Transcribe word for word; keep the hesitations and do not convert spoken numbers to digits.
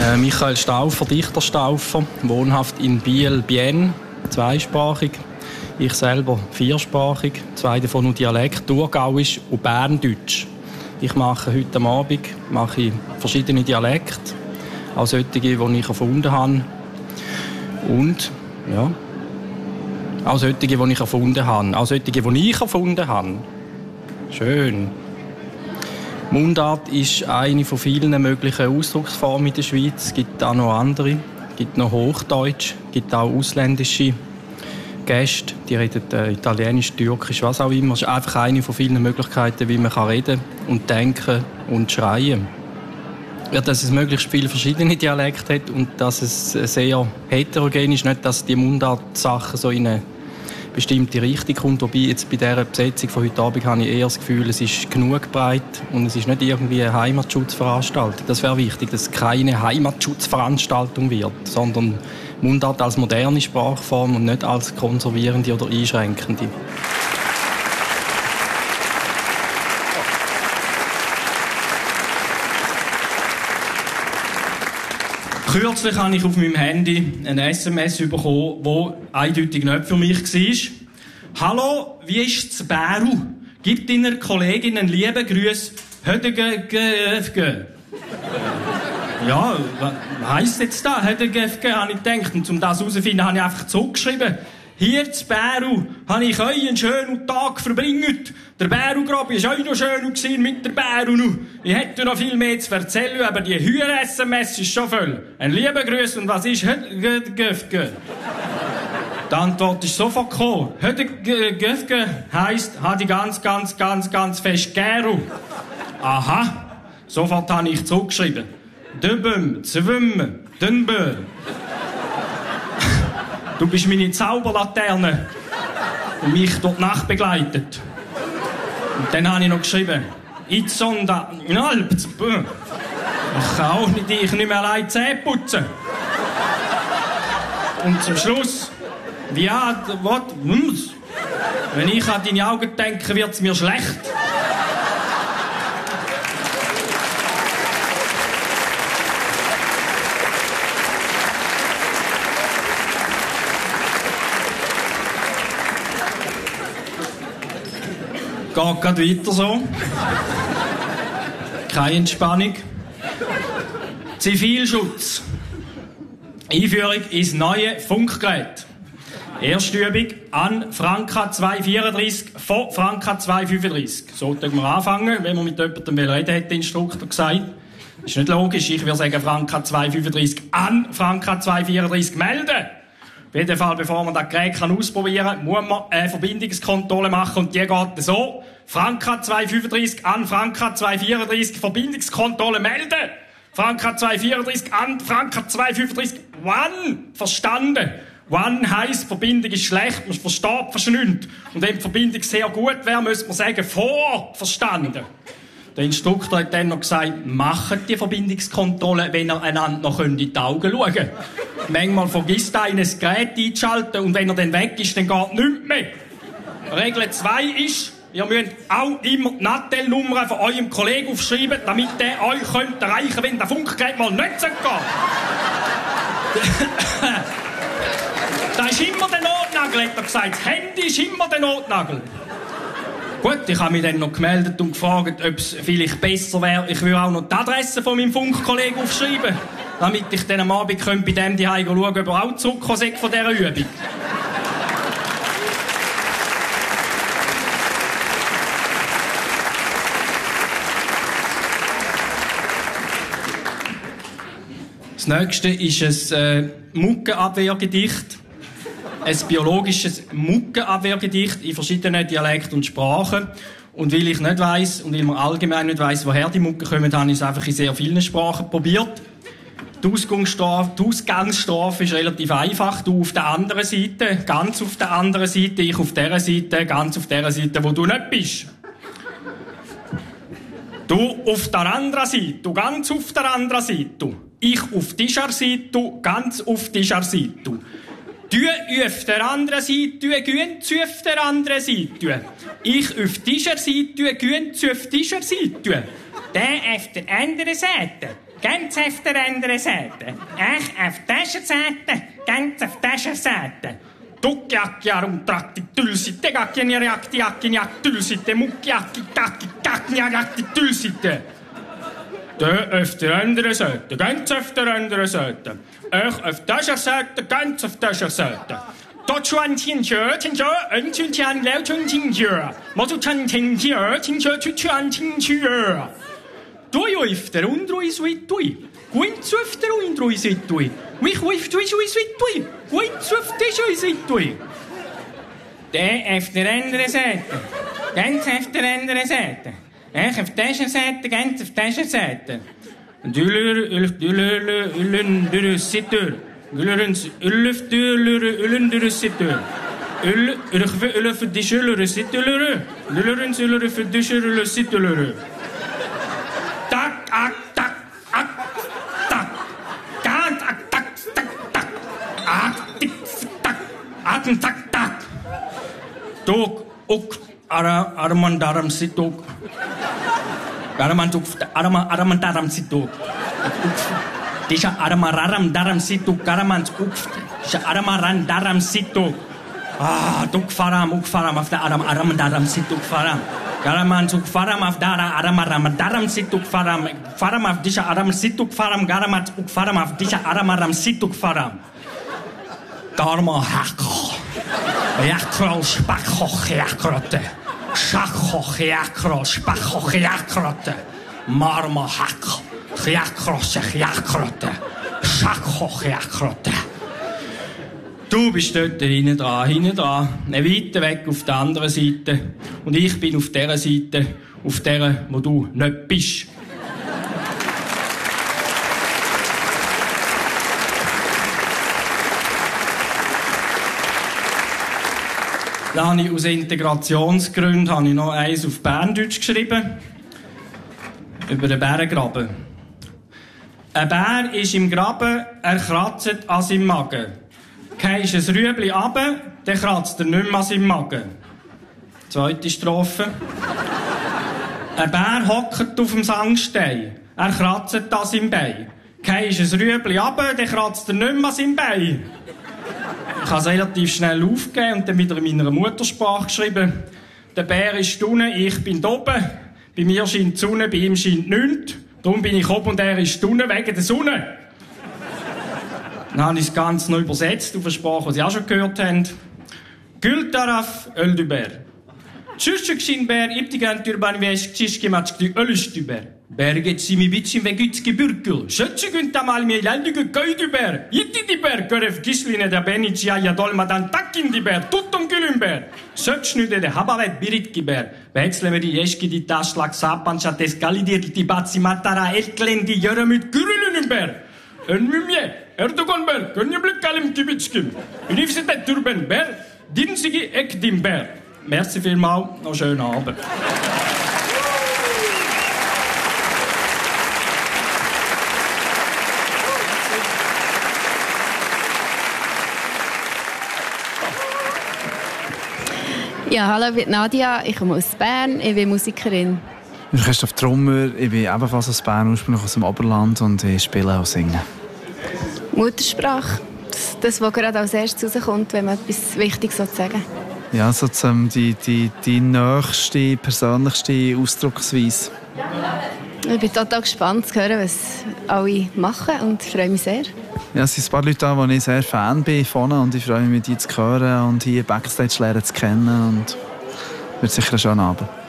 Äh, Michael Stauffer, Dichter Stauffer, wohnhaft in Biel, Bienne, zweisprachig. Ich selber viersprachig, zwei davon nur Dialekt, Thurgauisch und Berndeutsch. Ich mache heute Abend mache ich verschiedene Dialekte, auch solche, die ich erfunden habe. Und, ja, auch solche, die ich erfunden habe. Auch solche, die ich erfunden habe. Schön. Mundart ist eine von vielen möglichen Ausdrucksformen in der Schweiz. Es gibt auch noch andere. Es gibt noch Hochdeutsch, es gibt auch ausländische Gäste, die reden äh, Italienisch, Türkisch, was auch immer. Es ist einfach eine von vielen Möglichkeiten, wie man kann reden und denken und schreien. Ja, dass es möglichst viele verschiedene Dialekte hat und dass es sehr heterogen ist, nicht, dass die Mundart-Sachen so in eine bestimmte Richtung kommt. Wobei jetzt bei dieser Besetzung von heute Abend habe ich eher das Gefühl, es ist genug breit und es ist nicht irgendwie eine Heimatschutzveranstaltung. Das wäre wichtig, dass es keine Heimatschutzveranstaltung wird, sondern Mundart als moderne Sprachform und nicht als konservierende oder einschränkende. Kürzlich habe ich auf meinem Handy ein S M S bekommen, das eindeutig nicht für mich war. Hallo, wie ist es Bäru? Gib deiner Kollegin einen lieben Gruß. Hödegefge. Ja, was heisst jetzt das? Hödegefge, habe ich gedacht. Und um das herauszufinden, habe ich einfach zurückgeschrieben. Hier zu Bäru habe ich euch einen schönen Tag verbringt. Der Bäru-Grabi war auch noch schön mit der Bäru. Ich hätte noch viel mehr zu erzählen, aber die Hüre-S M S ist schon voll. Ein lieber Gruß und was ist Hödegefge? Die Antwort ist sofort gekommen. Hödegefge heisst, habe ich ganz, ganz, ganz, ganz fest Gäru. Aha. Sofort habe ich zurückgeschrieben. Döbem, zwimmen, dünbö. Du bist meine Zauberlaterne, die mich durch die Nacht begleitet. Und dann habe ich noch geschrieben, Itzonda, inalb, ich kann auch nicht, ich nicht mehr allein Zähne putzen. Und zum Schluss, wie ja, was, wenn ich an deine Augen denke, wird es mir schlecht. Geht gerade weiter so. Keine Entspannung. Zivilschutz. Einführung ins neue Funkgerät. Erste Übung an Franka zweihundertvierunddreissig von Franka zweihundertfünfunddreissig. So können wir anfangen, wenn man mit jemandem reden, hat der Instruktor gesagt. Das ist nicht logisch. Ich würde sagen Franka zweihundertfünfunddreissig an Franka zweihundertvierunddreissig melden. Auf jeden Fall, bevor man das Gerät kann ausprobieren kann, muss man eine Verbindungskontrolle machen und die geht so. Franka zweihundertfünfunddreissig an Franka zweihundertvierunddreissig, Verbindungskontrolle melden. Franka zweihundertvierunddreissig an Franka zweihundertfünfunddreissig, One, verstanden. One heisst, Verbindung ist schlecht, man versteht fast nichts. Und wenn die Verbindung sehr gut wäre, müsste man sagen, vor, verstanden. Der Instruktor hat dann noch gesagt, macht die Verbindungskontrolle, wenn ihr einander noch in die Augen schauen könnt. Manchmal vergisst einer das Gerät einzuschalten und wenn er dann weg ist, dann geht nichts mehr. Regel zwei ist, ihr müsst auch immer die Nattel-Nummer von eurem Kollegen aufschreiben, damit der euch könnt erreichen könnt, wenn der Funkgerät mal nicht geht. Das ist immer der Notnagel, hat er gesagt. Das Handy ist immer der Notnagel. Gut, ich habe mich dann noch gemeldet und gefragt, ob es vielleicht besser wäre, ich würde auch noch die Adresse von meinem Funkkollegen aufschreiben, damit ich dann am Abend bei dem zu Hause schauen, ob er auch zurückgekommen ist von dieser Übung. Das nächste ist ein äh, Muckenabwehrgedicht. Ein biologisches Muckenabwehrgedicht in verschiedenen Dialekten und Sprachen. Und weil ich nicht weiss, und weil man allgemein nicht weiss, woher die Mucken kommen, habe ich es einfach in sehr vielen Sprachen probiert. Die Ausgangsstrafe, die Ausgangsstrafe ist relativ einfach. Du auf der anderen Seite, ganz auf der anderen Seite, ich auf der Seite, ganz auf der Seite, wo du nicht bist. Du auf der anderen Seite, du ganz auf der anderen Seite. Ich auf dieser Seite, du ganz auf dieser Seite. Du auf der anderen Seite, du gehst auf der anderen Seite. Ich auf dieser Seite, du gehst auf dieser Seite. Der auf der anderen Seite, ganz auf der anderen Seite. Ich auf dieser Seite, ganz auf dieser Seite. Tukkiakkiarum trakti tylsitte, kakkianiakti akkiniak tylsitte, mukkiakki kakki kakniakti tylsitte. Der auf der anderen Seite, ganz auf der anderen Seite. Ich auf dieser Seite, ganz auf dieser Seite. Dort schon Tinsche, Tinsche, ein Tinsche, Leo Tinsche. Mozu Chan Tinsche, Tinsche, Tinsche, Tinsche. Du auf der Undrui Suitui. Guinz auf der Undrui Suitui. Mich auf der Undrui Suitui. Guinz auf der Undrui Suitui. Der auf der anderen Seite. Ganz auf der anderen Seite. Ich auf dieser Seite, ganz auf dieser Seite. Dülür, ülf, dülür, ülün, dürü, sittür. Gülürün, ülüf, dülür, ülün, dürü, sittür. Ül, ülüf, ülüf, dişülürü, sittülürü. Dülürün, ülüf, dişülürü, sittülürü. Tak, ak, tak, ak, tak. Tak, ak, tak, tak, tak. Ak, tik, tak. Ak, tak, tak. Tuk, uk, ara, aramandaram, situk. Aramantuk, arama, aramandaram, situk. Disha aramararam, daram, situk, karamans, ukft. Disha aramaran, daram, situk. Ah, tuk, faram, uk, faram, auf der aram, aram, daram, situk, faram. Garaman tuk faram auf dara aramaram daram situk faram faram auf disha aram situk faram garamat uk faram auf disha aramaram situk faram Garma hakko yakro spakho yakrote shakho yakro spakho yakrote marma hakko yakro yakrote shakho yakrote. Du bist dort hinten dran, hinten dran, weiter weg auf der anderen Seite. Und ich bin auf dieser Seite, auf der, wo du nicht bist. Dann habe ich aus Integrationsgründen habe ich noch eins auf Berndeutsch geschrieben. Über den Bärengraben. Ein Bär ist im Graben, er kratzt an seinem Magen. Gehst ein Rüebli runter, dann kratzt er nicht mehr an seinem Magen. Zweite Strophe. Ein Bär hockt auf dem Sandstein. Er kratzt an seinem Bein. Gehst ein Rüebli runter, dann kratzt er nicht mehr an seinem Bein. Ich habe es relativ schnell aufgegeben und dann wieder in meiner Muttersprache geschrieben. Der Bär ist unten, ich bin oben. Bei mir scheint die Sonne, bei ihm scheint nichts. Darum bin ich oben und er ist unten wegen der Sonne. Dann habe ich das Ganze noch übersetzt auf eine Sprache, die Sie auch schon gehört haben. Gültaraf öldüber. Tschüsschükshinber, iptigan türbanveş çişkimaçkı ölüştüber. Bergetsimi biçim ve güç gebürkül. Schötzügün tamal mir yaldıgı köydüber. Yittidiber göref kişline de benicia ya dolmadan takkindiber. Tuttum gülümber. Söçnüde de habavet biritkiber. Wechsle die yeşki di taşlak sapança teskalidir di batsimatara elklendi yörümüt gürülünümber. Önmümye, Erdogan ber, gönüblük kalim kibitskim. Universität Türben ber, dinsigi ekdim ber. Merci vielmals, noch schönen Abend. Ja, hallo, ich bin Nadia, ich komme aus Bern, ich bin Musikerin. Ich bin Christoph Trummer, ich bin ebenfalls aus Bern, ursprünglich aus dem Oberland und ich spiele und singe. Muttersprache, das, das was gerade als erstes rauskommt, wenn man etwas Wichtiges sagen will. Ja, sozusagen die, die, die nächste, persönlichste Ausdrucksweise. Ich bin total gespannt zu hören, was alle machen und freue mich sehr. Ja, es sind ein paar Leute da, wo ich sehr Fan bin von und ich freue mich, mit ihnen zu hören und hier Backstage lernen zu kennen und wird sicher ein schöner Abend.